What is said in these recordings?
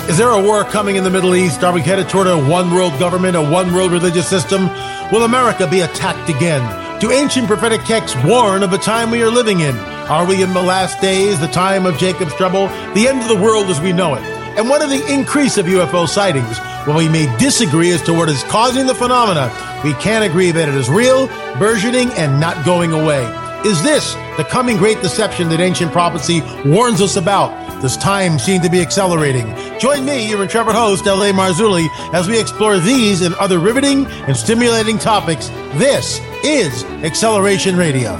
Is there a war coming in the Middle East? Are we headed toward a one-world government, a one-world religious system? Will America be attacked again? Do ancient prophetic texts warn of the time we are living in? Are we in the last days, the time of Jacob's trouble, the end of the world as we know it? And what of the increase of UFO sightings? While we may disagree as to what is causing the phenomena, we can agree that it is real, burgeoning, and not going away. Is this the coming great deception that ancient prophecy warns us about? Does time seem to be accelerating? Join me, your intrepid host, L.A. Marzulli, as we explore these and other riveting and stimulating topics. This is Acceleration Radio.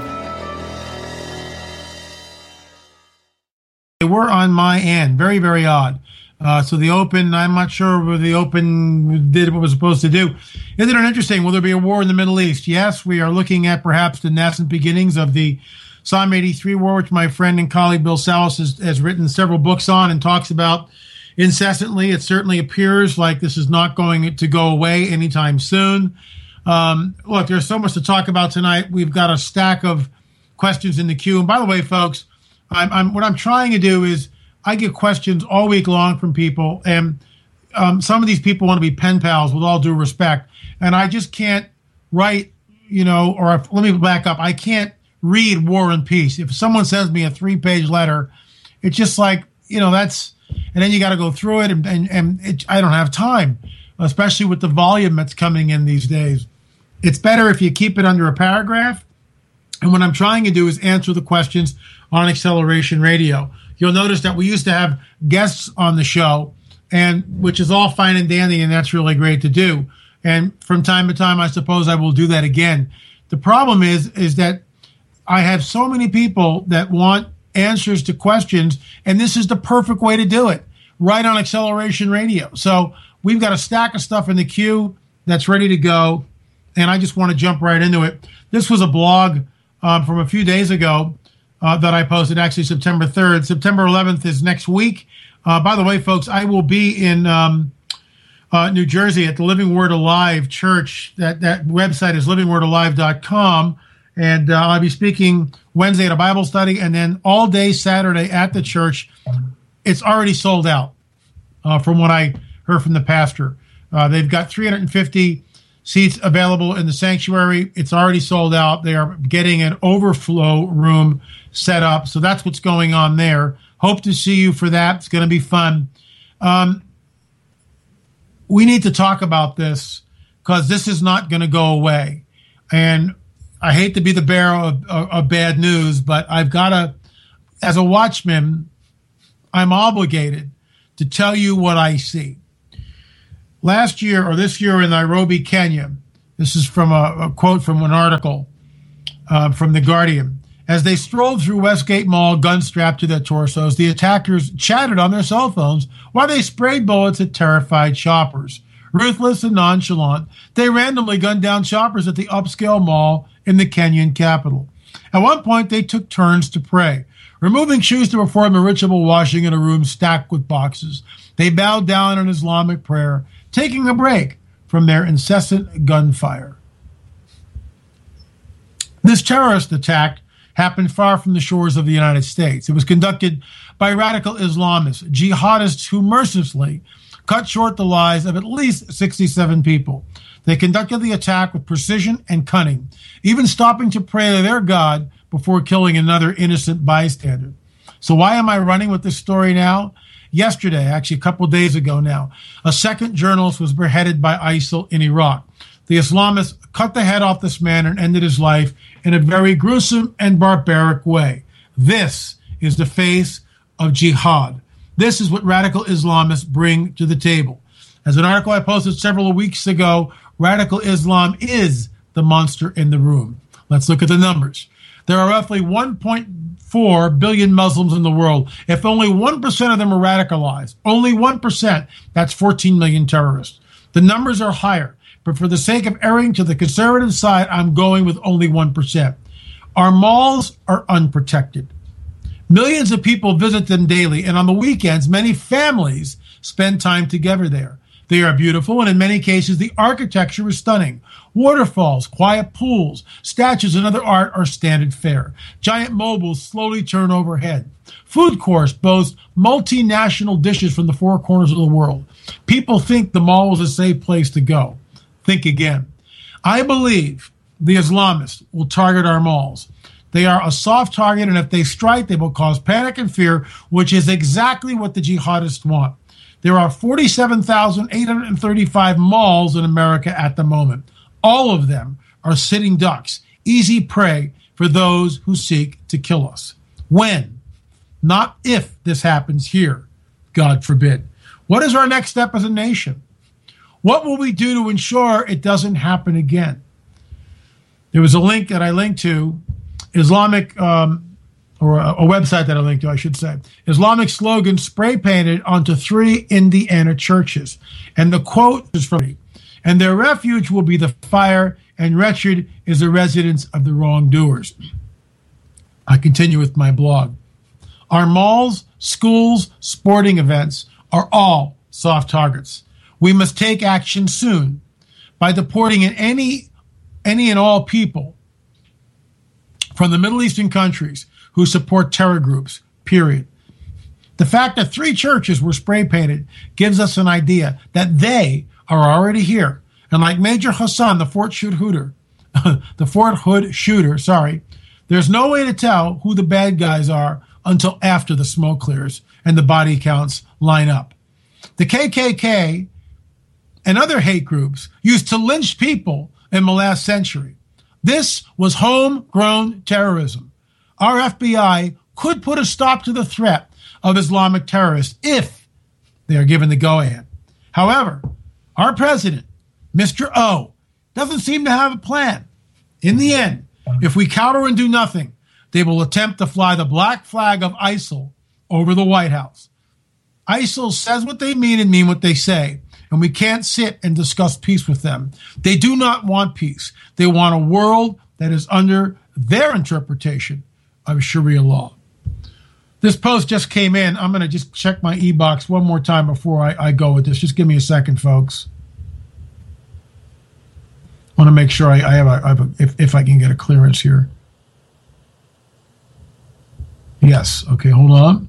They were on my end. Very, very odd. So the Open, I'm not sure whether the Open did what it was supposed to do. Isn't it interesting? Will there be a war in the Middle East? Yes, we are looking at perhaps the nascent beginnings of the Psalm 83 war, which my friend and colleague Bill Salas has written several books on and talks about incessantly. It certainly appears like this is not going to go away anytime soon. Look, there's so much to talk about tonight. We've got a stack of questions in the queue. And by the way, folks, what I'm trying to do is I get questions all week long from people, and some of these people want to be pen pals with all due respect, and I just can't write, or let me back up. I can't read War and Peace. If someone sends me a 3-page letter, it's just like, that's, and then you got to go through it, and I don't have time, especially with the volume that's coming in these days. It's better if you keep it under a paragraph, and what I'm trying to do is answer the questions on Acceleration Radio. You'll notice that we used to have guests on the show, and which is all fine and dandy, and that's really great to do. And from time to time, I suppose I will do that again. The problem is that I have so many people that want answers to questions, and this is the perfect way to do it, right on Acceleration Radio. So we've got a stack of stuff in the queue that's ready to go, and I just want to jump right into it. This was a blog from a few days ago that I posted, actually September 3rd. September 11th is next week. By the way, folks, I will be in New Jersey at the Living Word Alive Church. That website is livingwordalive.com. And I'll be speaking Wednesday at a Bible study, and then all day Saturday at the church. It's already sold out from what I heard from the pastor. They've got 350 seats available in the sanctuary. It's already sold out. They are getting an overflow room set up. So that's what's going on there. Hope to see you for that. It's going to be fun. We need to talk about this because this is not going to go away. And I hate to be the bearer of bad news, but I've got to, as a watchman, I'm obligated to tell you what I see. Last year, or this year in Nairobi, Kenya, this is from a quote from an article from The Guardian. As they strolled through Westgate Mall, guns strapped to their torsos, the attackers chatted on their cell phones while they sprayed bullets at terrified shoppers. Ruthless and nonchalant, they randomly gunned down shoppers at the upscale mall in the Kenyan capital. At one point, they took turns to pray, removing shoes to perform a ritual washing in a room stacked with boxes. They bowed down in Islamic prayer, taking a break from their incessant gunfire. This terrorist attack happened far from the shores of the United States. It was conducted by radical Islamists, jihadists who mercilessly cut short the lives of at least 67 people. They conducted the attack with precision and cunning, even stopping to pray to their God before killing another innocent bystander. So why am I running with this story now? Yesterday, actually a couple days ago now, a second journalist was beheaded by ISIL in Iraq. The Islamists cut the head off this man and ended his life in a very gruesome and barbaric way. This is the face of jihad. This is what radical Islamists bring to the table. As an article I posted several weeks ago, radical Islam is the monster in the room. Let's look at the numbers. There are roughly 1.4 billion Muslims in the world. If only 1% of them are radicalized, only 1%, that's 14 million terrorists. The numbers are higher, but for the sake of erring to the conservative side, I'm going with only 1%. Our malls are unprotected. Millions of people visit them daily, and on the weekends, many families spend time together there. They are beautiful, and in many cases, the architecture is stunning. Waterfalls, quiet pools, statues, and other art are standard fare. Giant mobiles slowly turn overhead. Food courts boast multinational dishes from the four corners of the world. People think the mall is a safe place to go. Think again. I believe the Islamists will target our malls. They are a soft target, and if they strike, they will cause panic and fear, which is exactly what the jihadists want. There are 47,835 malls in America at the moment. All of them are sitting ducks, easy prey for those who seek to kill us. When, not if this happens here, God forbid. What is our next step as a nation? What will we do to ensure it doesn't happen again? There was a link that I linked to, Islamic, or a website that I linked to, I should say. Islamic slogan spray painted onto 3 Indiana churches. And the quote is from me. And their refuge will be the fire, and wretched is the residence of the wrongdoers. I continue with my blog. Our malls, schools, sporting events are all soft targets. We must take action soon by deporting any and all people from the Middle Eastern countries who support terror groups, period. The fact that 3 churches were spray painted gives us an idea that they are already here. And like Major Hassan, the Fort Hood shooter, there's no way to tell who the bad guys are until after the smoke clears and the body counts line up. The KKK and other hate groups used to lynch people in the last century. This was homegrown terrorism. Our FBI could put a stop to the threat of Islamic terrorists if they are given the go-ahead. However, our president, Mr. O, doesn't seem to have a plan. In the end, if we cower and do nothing, they will attempt to fly the black flag of ISIL over the White House. ISIL says what they mean and mean what they say, and we can't sit and discuss peace with them. They do not want peace. They want a world that is under their interpretation of Sharia law. This post just came in. I'm going to just check my e-box one more time before I go with this. Just give me a second, folks. I want to make sure I have if I can get a clearance here. Yes. Okay, hold on.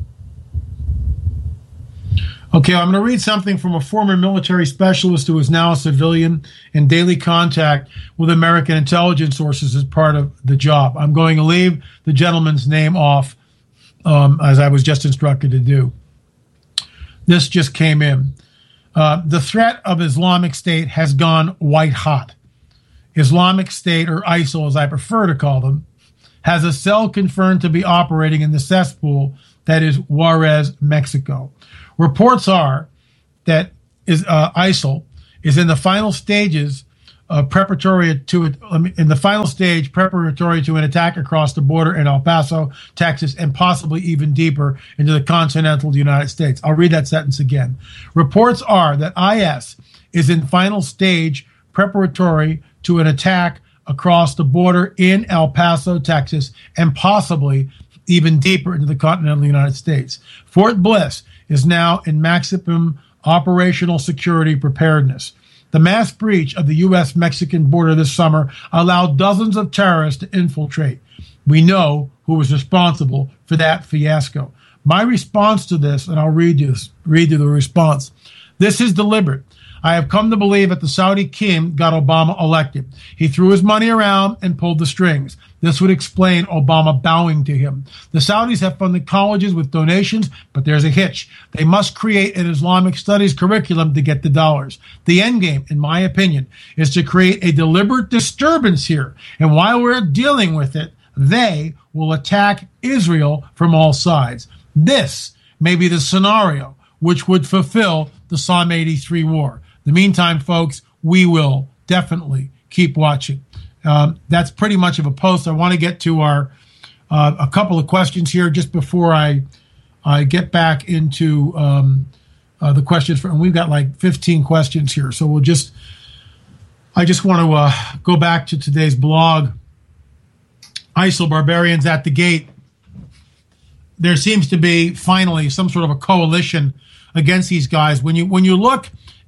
Okay, I'm going to read something from a former military specialist who is now a civilian in daily contact with American intelligence sources as part of the job. I'm going to leave the gentleman's name off, as I was just instructed to do. This just came in. The threat of Islamic State has gone white hot. Islamic State, or ISIL as I prefer to call them, has a cell confirmed to be operating in the cesspool that is Juarez, Mexico. Reports are that ISIL is in the final stages preparatory to an attack across the border in El Paso, Texas, and possibly even deeper into the continental United States. I'll read that sentence again. Reports are that IS is in final stage preparatory to an attack across the border in El Paso, Texas, and possibly even deeper into the continental United States. Fort Bliss is now in maximum operational security preparedness. The mass breach of the U.S.-Mexican border this summer allowed dozens of terrorists to infiltrate. We know who was responsible for that fiasco. My response to this, and I'll read you the response. This is deliberate. I have come to believe that the Saudi king got Obama elected. He threw his money around and pulled the strings. This would explain Obama bowing to him. The Saudis have funded colleges with donations, but there's a hitch. They must create an Islamic studies curriculum to get the dollars. The end game, in my opinion, is to create a deliberate disturbance here. And while we're dealing with it, they will attack Israel from all sides. This may be the scenario which would fulfill the Psalm 83 war. In the meantime, folks, we will definitely keep watching. That's pretty much of a post. I want to get to our a couple of questions here just before I get back into the questions. And we've got like 15 questions here. So I just want to go back to today's blog. ISIL barbarians at the gate. There seems to be finally some sort of a coalition against these guys. When you look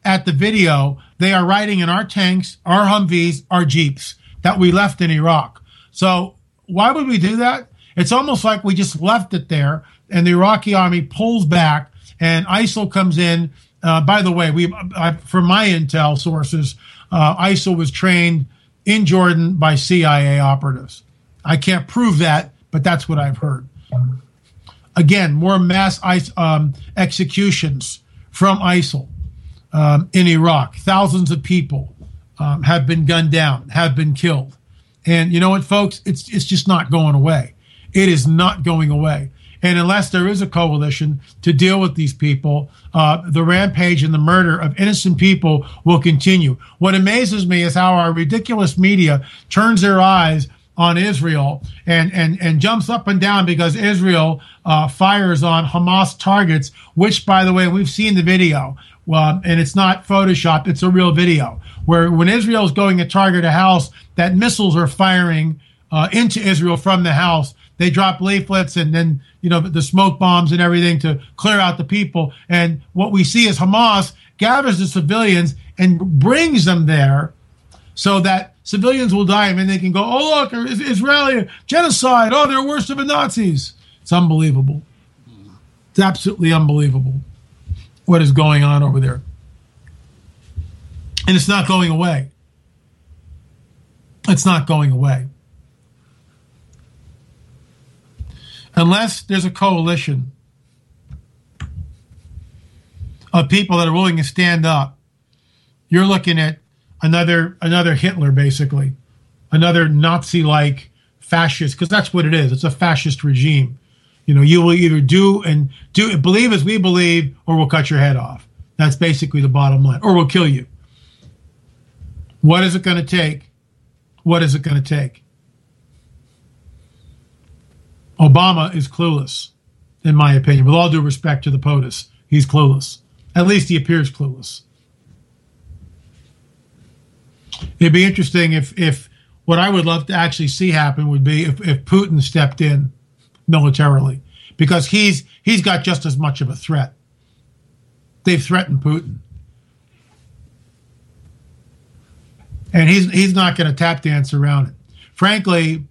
at the video, they are riding in our tanks, our Humvees, our Jeeps that we left in Iraq. So why would we do that? It's almost like we just left it there, and the Iraqi army pulls back, and ISIL comes in. By the way, from my intel sources, ISIL was trained in Jordan by CIA operatives. I can't prove that, but that's what I've heard. Again, more mass executions from ISIL in Iraq. Thousands of people have been gunned down, have been killed. And you know what, folks? It's just not going away. It is not going away. And unless there is a coalition to deal with these people, the rampage and the murder of innocent people will continue. What amazes me is how our ridiculous media turns their eyes on Israel and jumps up and down because Israel fires on Hamas targets, which, by the way, we've seen the video. And it's not Photoshopped, it's a real video, where when Israel is going to target a house, that missiles are firing into Israel from the house. They drop leaflets and then, the smoke bombs and everything to clear out the people. And what we see is Hamas gathers the civilians and brings them there so that civilians will die. And then they can go, oh, look, Israeli genocide. Oh, they're worse than the Nazis. It's unbelievable. It's absolutely unbelievable what is going on over there. And it's not going away. It's not going away. Unless there's a coalition of people that are willing to stand up, you're looking at another Hitler, basically, another Nazi-like fascist, because that's what it is. It's a fascist regime. You will either believe as we believe, or we'll cut your head off. That's basically the bottom line, or we'll kill you. What is it going to take? What is it going to take? Obama is clueless, in my opinion. With all due respect to the POTUS, he's clueless. At least he appears clueless. It'd be interesting if what I would love to actually see happen would be if Putin stepped in militarily, because he's got just as much of a threat. They've threatened Putin. And he's not going to tap dance around it. Frankly,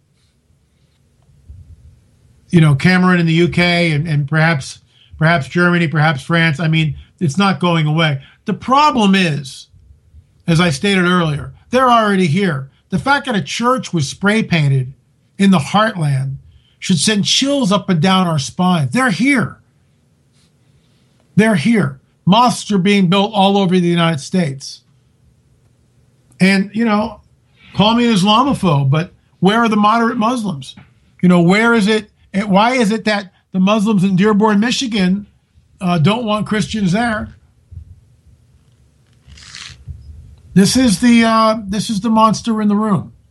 Cameron in the UK and perhaps Germany, perhaps France, it's not going away. The problem is, as I stated earlier, they're already here. The fact that a church was spray painted in the heartland should send chills up and down our spines. They're here. They're here. Mosques are being built all over the United States. And, call me an Islamophobe, but where are the moderate Muslims? Where is it? And why is it that the Muslims in Dearborn, Michigan, don't want Christians there? This is the monster in the room.